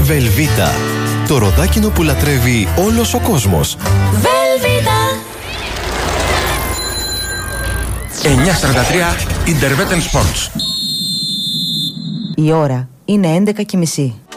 Βελβίτα. Το ροδάκινο που λατρεύει όλος ο κόσμος. Βελβίτα. 9:43 Interveten Sports. Η ώρα είναι 11:30.